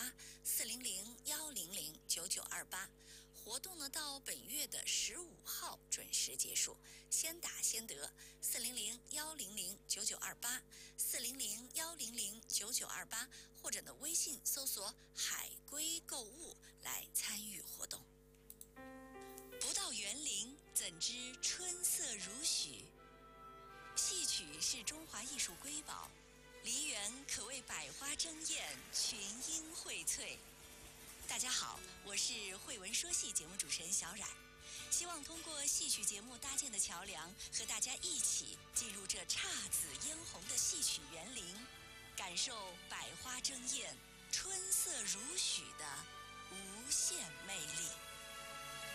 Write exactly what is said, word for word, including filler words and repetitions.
发四零零幺零零九九二八。活动呢到本月的十五号准时结束，先打先得。四零零幺零零九九二八，四零零幺零零九九二八，或者呢微信搜索“海龟购物”来参与活动。不到园林，怎知春色如许？戏曲是中华艺术瑰宝，梨园可谓百花争艳，群英荟萃。大家好，我是慧闻说戏节目主持人小冉，希望通过戏曲节目搭建的桥梁，和大家一起进入这姹紫嫣红的戏曲园林，感受百花争艳、春色如许的无限魅力。